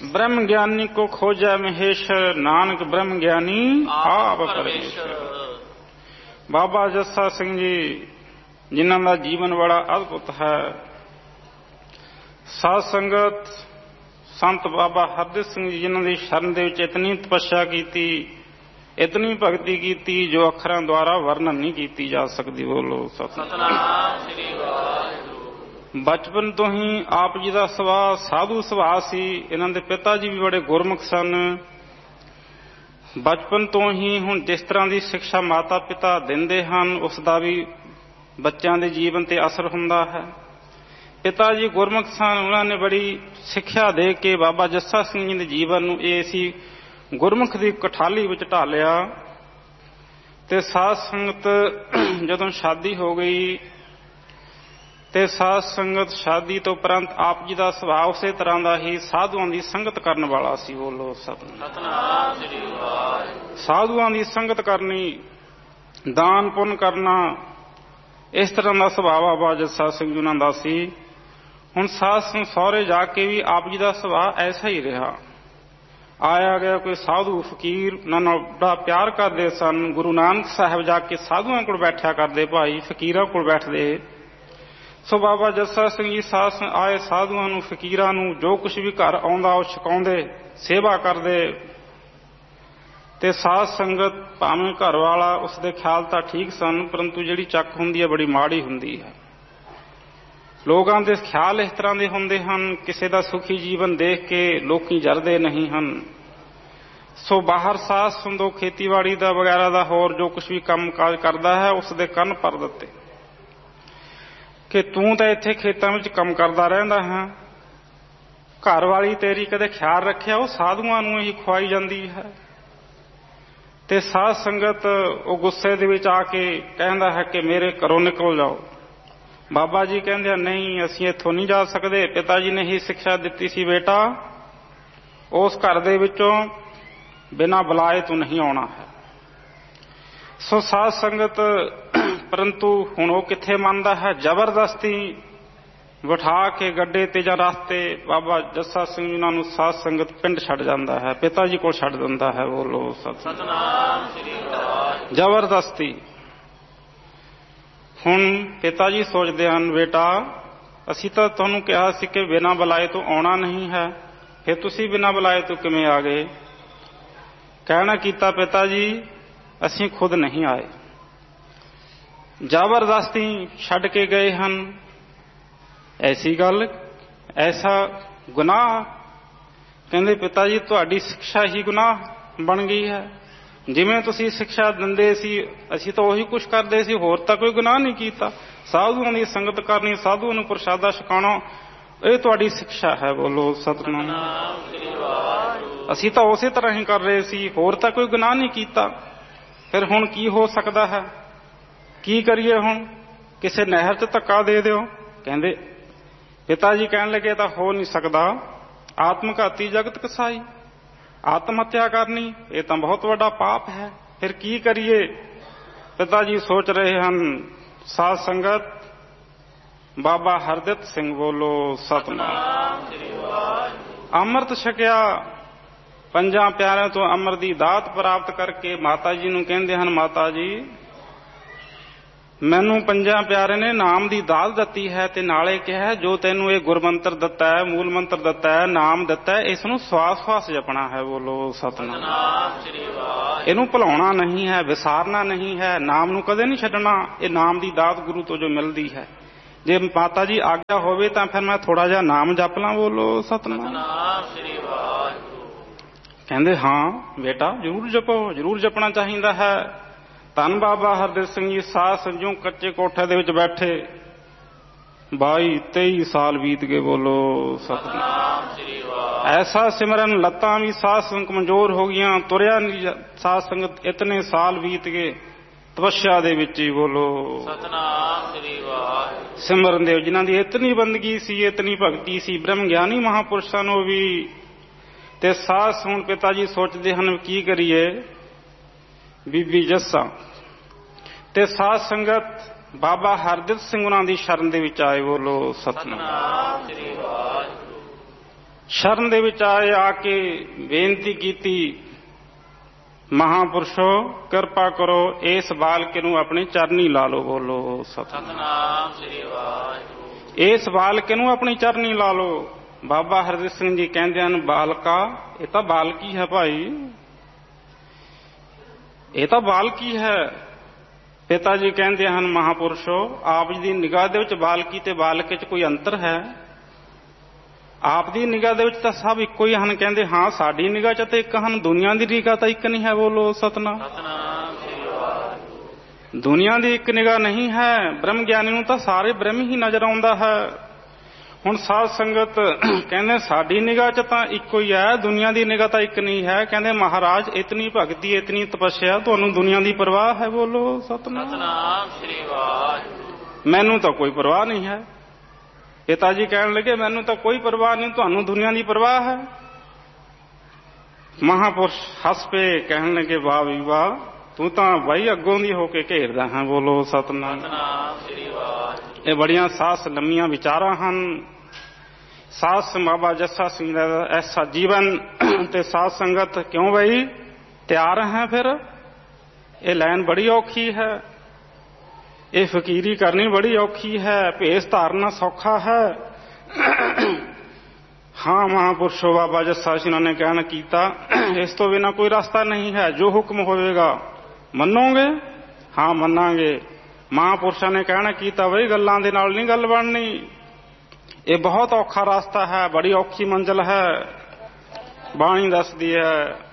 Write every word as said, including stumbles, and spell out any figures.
ब्रह्म ज्ञानी को खोजा महेश्वर, नानक ब्रह्म ज्ञानी आप परमेश्वर। बाबा जस्सा सिंह जी जिन्हां दा जीवन बड़ा अद्भुत है। साध संगत संत बाबा हरदित सिंह जी जिन्हां दी शरण दे विच इतनी तपस्या कीती, इतनी भगती कीती जो अखरां द्वारा वर्णन नहीं की जा सकती। बोलो सतनाम श्री वाहिगुरू। बचपन तो ही आप जी का सुभाव साधु सुभाव सी। इन्हां दे पिता जी भी बड़े गुरमुख सन। बचपन तो ही हुण जिस तरह की शिक्षा माता पिता दिंदे हन उसका भी बच्चों के जीवन ते असर हुंदा है। पिता जी गुरमुख सन, उन्होंने बड़ी सिक्ख्या दे के बाबा जस्सा सिंह जी के जीवन नूं इसी गुरमुख की कठाली विच ढालिया। ते साध संगत जदों शादी हो गई ते साध संगत शादी तो उपरंत आप जी का सुभाव उसे तरह का ही साधुओं की संगत करने वाला सी। बोलो सतनाम। साधुओं की संगत करनी, दान पुण्य करना, इस तरह का सुभाव बाबा जस्सा सिंह जी उन्हां दा सी। हुण साध संग सौहरे जाके भी आप जी का सुभाव ऐसा ही रहा। आया गया कोई साधु फकीर उन्हां नाल बड़ा प्यार करते सन। गुरु नानक साहब जाके साधुओं कोल बैठा करते, भाई फकीरां कोल बैठते। सो बाबा जस्सा सिंह जी साध आए साधुओं नूं फकीरां नूं जो कुछ भी घर आउंदा वो छकाउंदे, सेवा करते। ते साध संगत भावें घर वाला उसके ख्याल तो ठीक सन, परंतु जिहड़ी चक हुंदी है बड़ी माड़ी हुंदी है। लोगों के ख्याल इस तरह के होंदे हन, किसी का सुखी जीवन देख के लोकी जरदे नहीं हन। सो बाहर साथ सुंदो खेतीबाड़ी का वगैरह का होर जो कुछ भी काम काज करता है उसके कन्न भर दिते कि तू तो इत्थे खेतों में काम करता रहिंदा है। घर वाली तेरी कदे ख्याल रखिया वो साधुआं नूं ही खुआई जाती है। ते साध संगत वो गुस्से दे विच आके कहंदा है कि मेरे घरों निकल जाओ। बाबा जी कहंदे नहीं असीं इत्थों नहीं जा सकते। पिता जी ने ही शिक्षा दिती सी, बेटा उस घर दे विचों बिना बुलाए तू नहीं आना है। सो साध संगत परंतु हुण वो कित्थे मनदा है। जबरदस्ती बिठा के गड्डे ते जां रास्ते बाबा जस्सा सिंह उन्हां नूं साध संगत पिंड छड्ड जांदा है, पिता जी कोल छड्ड दिंदा है। बोलो सतनाम श्री वाहिगुरू। जबरदस्ती। हुण पिता जी सोचते हैं बेटा असीं तां तुहानूं कहा सी कि बिना बुलाए तो आउणा नहीं है, फिर तुसीं बिना बुलाए तो किवें आ गए। कहना कीता पिता जी असीं खुद नहीं आए, जबरदस्ती छड्ड के गए हन। ऐसी गल, ऐसा गुनाह। कहंदे पिता जी तुहाडी शिक्षा ही गुनाह बन गई है। जिवें तुसीं शिक्षा दिंदे सी असीं तां उही कुछ करदे सी, होर तां कोई गुनाह नहीं कीता। साधुओं की संगत करनी, साधुओं नूं प्रसादा छकाउणा, ਇਹ ਤੁਹਾਡੀ ਸਿੱਖਿਆ ਹੈ। ਬੋਲੋ ਸਤਨਾਮ। ਅਸੀਂ ਤਾਂ ਉਸੇ ਤਰ੍ਹਾਂ ਹੀ ਕਰ ਰਹੇ ਸੀ, ਹੋਰ ਤਾਂ ਕੋਈ ਗੁਨਾਹ ਨਹੀਂ ਕੀਤਾ। ਫਿਰ ਹੁਣ ਕੀ ਹੋ ਸਕਦਾ ਹੈ, ਕੀ ਕਰੀਏ ਹੁਣ? ਕਿਸੇ ਨਹਿਰ 'ਚ ਧੱਕਾ ਦੇ ਦਿਓ। ਕਹਿੰਦੇ ਪਿਤਾ ਜੀ ਕਹਿਣ ਲੱਗੇ ਤਾਂ ਹੋ ਨਹੀਂ ਸਕਦਾ। ਆਤਮਘਾਤੀ ਜਗਤ ਕਸਾਈ, ਆਤਮ ਹੱਤਿਆ ਕਰਨੀ ਇਹ ਤਾਂ ਬਹੁਤ ਵੱਡਾ ਪਾਪ ਹੈ। ਫਿਰ ਕੀ ਕਰੀਏ? ਪਿਤਾ ਜੀ ਸੋਚ ਰਹੇ ਹਨ। ਸਾਧ ਸੰਗਤ बाबा हरदित सिंह बोलो सतनाम। अमृत छकिया, पंजा प्यारिਆਂ ਤੋਂ अमृत ਦੀ ਦਾਤ ਪ੍ਰਾਪਤ ਕਰਕੇ ਮਾਤਾ ਜੀ ਨੂੰ ਕਹਿੰਦੇ ਹਨ, ਮਾਤਾ ਜੀ ਮੈਨੂੰ ਪੰਜਾਂ ਪਿਆਰੇ ਨੇ ਨਾਮ ਦੀ ਦਾਤ ਦਿੱਤੀ ਹੈ ਤੇ ਨਾਲੇ ਕਿਹਾ ਜੋ ਤੈਨੂੰ ਇਹ ਗੁਰਮੰਤਰ ਦਿੱਤਾ ਹੈ, ਮੂਲ ਮੰਤਰ ਦਿੱਤਾ ਹੈ, ਨਾਮ ਦਿੱਤਾ ਹੈ, ਇਸ ਨੂੰ ਸਵਾਸ ਸਵਾਸ ਜਪਣਾ ਹੈ। ਬੋਲੋ ਸਤਨਾਮ। ਇਹਨੂੰ ਭੁਲਾਉਣਾ ਨਹੀਂ ਹੈ, ਵਿਸਾਰਨਾ ਨਹੀਂ ਹੈ, ਨਾਮ ਨੂੰ ਕਦੇ ਨਹੀਂ ਛੱਡਣਾ। ਇਹ ਨਾਮ ਦੀ ਦਾਤ ਗੁਰੂ ਤੋਂ ਜੋ ਮਿਲਦੀ ਹੈ। जे माता जी आज्ञा होवे तां फिर मैं थोड़ा जिहा नाम जप ਲਾਂ। बोलो सतनाम। कहंदे हाँ बेटा जरूर जपो, जरूर जपना चाहिदा है। धन बाबा हरदित सिंह जी साध संजों कच्चे कोठे दे विच बैठे बाई तेई साल बीत गए। बोलो सतनाम। ऐसा सिमरन लत्तां भी साध संग कमजोर हो गईयां, तुरिया नहीं साध संगत, इतने साल बीत गए तपस्या दे विच ही। बोलो सतनाम श्री वाहिगुरू। सिमरन देव जिन्हां दी इतनी बंदगी सी, इतनी भगती सी, ब्रह्म ज्ञानी महापुरुषां नूं भी ते साध सुण पिता जी सोचते हैं की करिए। बीबी जस्सा ते साध संगत बाबा हरदित सिंह उन्हां दी शरण दे विच आए। बोलो सतनाम श्री वाहिगुरू। ਸ਼ਰਨ ਦੇ ਵਿੱਚ ਆਏ, ਆ ਕੇ ਬੇਨਤੀ ਕੀਤੀ, ਮਹਾਂਪੁਰਸ਼ੋ ਕਿਰਪਾ ਕਰੋ ਇਸ ਬਾਲਕ ਨੂੰ ਆਪਣੇ ਚਰਨੀ ਲਾ ਲਓ। ਬੋਲੋ ਸਤਿਨਾਮ ਸ੍ਰੀ ਵਾਹਿਗੁਰੂ। ਇਸ ਬਾਲਕ ਨੂੰ ਆਪਣੀ ਚਰਨੀ ਲਾ ਲਓ। ਬਾਬਾ ਹਰਦਿਤ ਸਿੰਘ ਜੀ ਕਹਿੰਦੇ ਹਨ, ਬਾਲਕਾ, ਇਹ ਤਾਂ ਬਾਲਕੀ ਹੈ ਭਾਈ, ਇਹ ਤਾਂ ਬਾਲਕੀ ਹੈ। ਪਿਤਾ ਜੀ ਕਹਿੰਦੇ ਹਨ, ਮਹਾਂਪੁਰਸ਼ੋ ਆਪ ਜੀ ਦੀ ਨਿਗਾਹ ਦੇ ਵਿੱਚ ਬਾਲਕੀ ਤੇ ਬਾਲਕ 'ਚ ਕੋਈ ਅੰਤਰ ਹੈ? ਆਪ ਦੀ ਨਿਗਾਹ ਦੇ ਵਿੱਚ ਤਾਂ ਸਭ ਇੱਕੋ ਹੀ ਹਨ। ਕਹਿੰਦੇ ਹਾਂ, ਸਾਡੀ ਨਿਗਾਹ 'ਚ ਤਾਂ ਇੱਕ ਹਨ, ਦੁਨੀਆ ਦੀ ਨਿਗਾਹ ਤਾਂ ਇੱਕ ਨਹੀਂ ਹੈ। ਬੋਲੋ ਸਤਿਨਾਮ। ਦੁਨੀਆ ਦੀ ਇੱਕ ਨਿਗਾਹ ਨਹੀਂ ਹੈ। ਬ੍ਰਹਮ ਗਿਆਨੀ ਨੂੰ ਤਾਂ ਸਾਰੇ ਬ੍ਰਹਮ ਹੀ ਨਜ਼ਰ ਆਉਂਦਾ ਹੈ। ਹੁਣ ਸਾਧ ਸੰਗਤ ਕਹਿੰਦੇ ਸਾਡੀ ਨਿਗਾਹ 'ਚ ਤਾਂ ਇੱਕੋ ਹੀ ਹੈ, ਦੁਨੀਆ ਦੀ ਨਿਗਾਹ ਤਾਂ ਇੱਕ ਨਹੀਂ ਹੈ। ਕਹਿੰਦੇ ਮਹਾਰਾਜ, ਇਤਨੀ ਭਗਤੀ, ਇਤਨੀ ਤਪੱਸਿਆ, ਤੁਹਾਨੂੰ ਦੁਨੀਆ ਦੀ ਪਰਵਾਹ ਹੈ? ਬੋਲੋ ਸਤਿਨਾਮ ਸ੍ਰੀ ਵਾਹਿਗੁਰੂ। ਮੈਨੂੰ ਤਾਂ ਕੋਈ ਪਰਵਾਹ ਨਹੀਂ ਹੈ। ਪਿਤਾ ਜੀ ਕਹਿਣ ਲੱਗੇ, ਮੈਨੂੰ ਤਾਂ ਕੋਈ ਪਰਵਾਹ ਨਹੀਂ, ਤੁਹਾਨੂੰ ਦੁਨੀਆ ਦੀ ਪਰਵਾਹ ਹੈ? ਮਹਾਂਪੁਰਸ਼ ਹੱਸ ਪਏ, ਕਹਿਣ ਲੱਗੇ, ਵਾਹ ਵੀ ਵਾਹ, ਤੂੰ ਤਾਂ ਬਾਈ ਅੱਗੋਂ ਦੀ ਹੋ ਕੇ ਘੇਰਦਾ ਹੈ। ਬੋਲੋ ਸਤਿਨਾਮ। ਇਹ ਬੜੀਆਂ ਸਾਸ ਲੰਮੀਆਂ ਵਿਚਾਰਾਂ ਹਨ। ਸਾਸ ਬਾਬਾ ਜੱਸਾ ਸਿੰਘ ਦਾ ਐਸਾ ਜੀਵਨ ਤੇ ਸਾਧ ਸੰਗਤ ਕਿਉਂ ਬਈ ਤਿਆਰ ਹੈ? ਫਿਰ ਇਹ ਲਾਈਨ ਬੜੀ ਔਖੀ ਹੈ, ਇਹ ਫਕੀਰੀ ਕਰਨੀ ਬੜੀ ਔਖੀ ਹੈ, ਭੇਸ ਧਾਰਨਾ ਸੌਖਾ ਹੈ। ਹਾਂ ਮਹਾਂਪੁਰਸ਼ੋ ਬਾਬਾ ਜੱਸਾ ਸਿੰਘਾਂ ਨੇ ਕਹਿਣ ਕੀਤਾ, ਇਸ ਤੋਂ ਬਿਨਾਂ ਕੋਈ ਰਸਤਾ ਨਹੀਂ ਹੈ, ਜੋ ਹੁਕਮ ਹੋਵੇਗਾ ਮੰਨੋਗੇ? ਹਾਂ ਮੰਨਾਂਗੇ। ਮਹਾਂਪੁਰਸ਼ਾਂ ਨੇ ਕਹਿਣਾ ਕੀਤਾ, ਬਈ ਗੱਲਾਂ ਦੇ ਨਾਲ ਨਹੀਂ ਗੱਲ ਬਣਨੀ, ਇਹ ਬਹੁਤ ਔਖਾ ਰਸਤਾ ਹੈ, ਬੜੀ ਔਖੀ ਮੰਜ਼ਿਲ ਹੈ। ਬਾਣੀ ਦੱਸਦੀ ਹੈ,